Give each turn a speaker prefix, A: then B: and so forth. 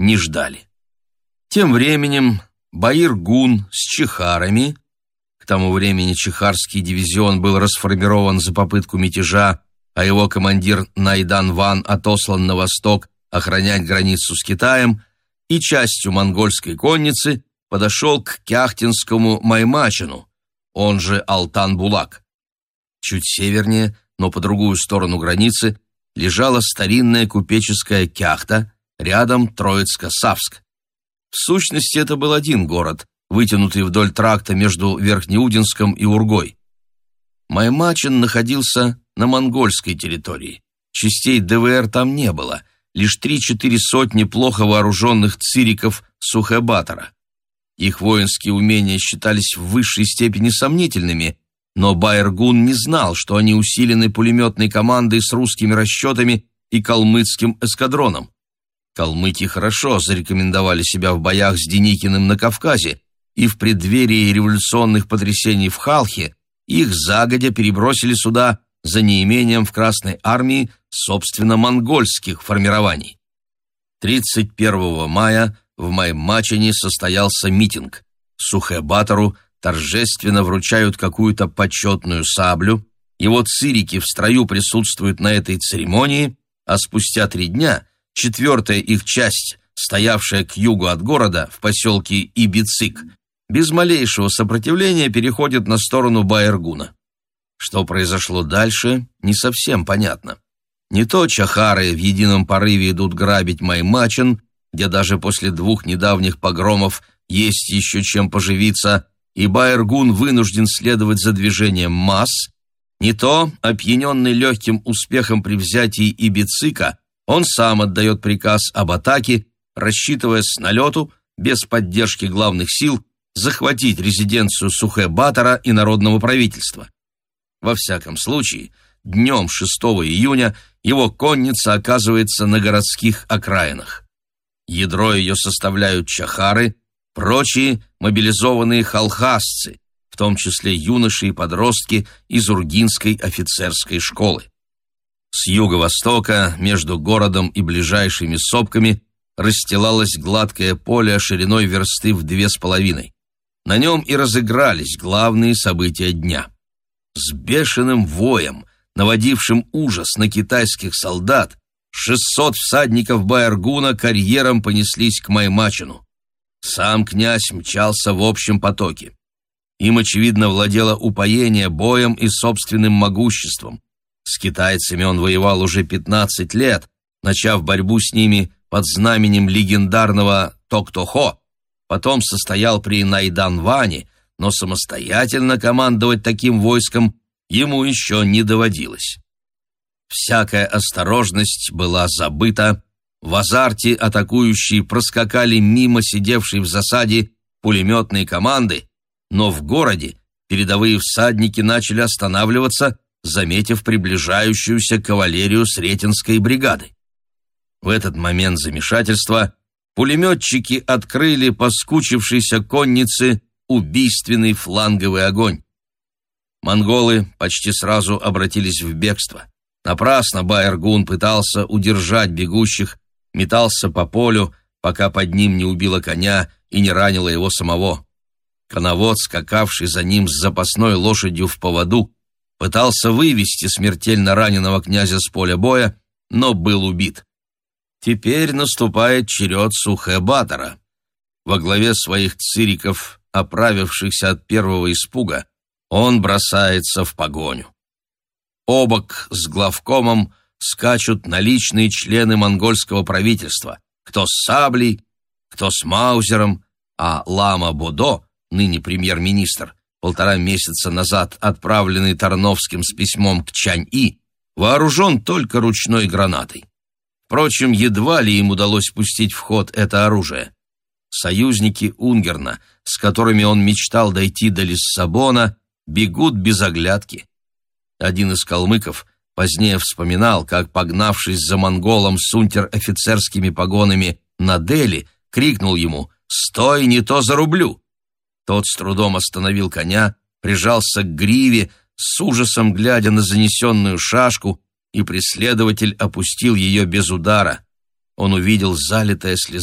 A: не ждали. Тем временем Баир-Гун с чехарами, к тому времени чехарский дивизион был расформирован за попытку мятежа, а его командир Найдан-Ван отослан на восток охранять границу с Китаем, и частью монгольской конницы подошел к Кяхтинскому Маймачину, он же Алтан-Булак. Чуть севернее, но по другую сторону границы, лежала старинная купеческая Кяхта, рядом Троицко-Савск. В сущности, это был один город, вытянутый вдоль тракта между Верхнеудинском и Ургой. Маймачин находился на монгольской территории. Частей ДВР там не было, лишь 3-4 сотни плохо вооруженных цириков Сухэ-Батора. Их воинские умения считались в высшей степени сомнительными, но Баир-Гун не знал, что они усилены пулеметной командой с русскими расчетами и калмыцким эскадроном. Калмыки хорошо зарекомендовали себя в боях с Деникиным на Кавказе, и в преддверии революционных потрясений в Халхе их загодя перебросили сюда за неимением в Красной армии собственно монгольских формирований. 31 мая в Маймачине состоялся митинг. Сухэ-Батору торжественно вручают какую-то почетную саблю, его цирики в строю присутствуют на этой церемонии, а спустя 3 дня 4-я их часть, стоявшая к югу от города, в поселке Ибицик, без малейшего сопротивления переходит на сторону Баир-Гуна. Что произошло дальше, не совсем понятно. Не то чахары в едином порыве идут грабить Маймачин, где даже после 2 недавних погромов есть еще чем поживиться, и Баир-Гун вынужден следовать за движением масс, не то, опьяненный легким успехом при взятии Ибицика, он сам отдает приказ об атаке, рассчитывая с налету, без поддержки главных сил, захватить резиденцию Сухэ-Батора и народного правительства. Во всяком случае, днем 6 июня его конница оказывается на городских окраинах. Ядро ее составляют чахары, прочие мобилизованные халхасцы, в том числе юноши и подростки из Ургинской офицерской школы. С юго-востока, между городом и ближайшими сопками, расстилалось гладкое поле шириной версты в 2,5. На нем и разыгрались главные события дня. С бешеным воем, наводившим ужас на китайских солдат, 600 всадников Баир-Гуна карьером понеслись к Маймачину. Сам князь мчался в общем потоке. Им, очевидно, владело упоение боем и собственным могуществом. С китайцами он воевал уже 15 лет, начав борьбу с ними под знаменем легендарного Токтохо, потом состоял при Найдан-Ване, но самостоятельно командовать таким войском ему еще не доводилось. Всякая осторожность была забыта, в азарте атакующие проскакали мимо сидевшей в засаде пулеметной команды, но в городе передовые всадники начали останавливаться, заметив приближающуюся кавалерию Сретенской бригады. В этот момент замешательства пулеметчики открыли по скучившейся коннице убийственный фланговый огонь. Монголы почти сразу обратились в бегство. Напрасно Баир-Гун пытался удержать бегущих, метался по полю, пока под ним не убило коня и не ранило его самого. Коновод, скакавший за ним с запасной лошадью в поводу, пытался вывести смертельно раненого князя с поля боя, но был убит. Теперь наступает черед Сухэ-Батора. Во главе своих цириков, оправившихся от первого испуга, он бросается в погоню. Обок с главкомом скачут наличные члены монгольского правительства, кто с саблей, кто с маузером, а Лама Бодо, ныне премьер-министр, 1,5 месяца назад отправленный Тарновским с письмом к Чань-И, вооружен только ручной гранатой. Впрочем, едва ли им удалось пустить в ход это оружие. Союзники Унгерна, с которыми он мечтал дойти до Лиссабона, бегут без оглядки. Один из калмыков позднее вспоминал, как, погнавшись за монголом с унтер-офицерскими погонами на Дели, крикнул ему «Стой, не то зарублю!». Тот с трудом остановил коня, прижался к гриве, с ужасом глядя на занесенную шашку, и преследователь опустил ее без удара. Он увидел залитое слезами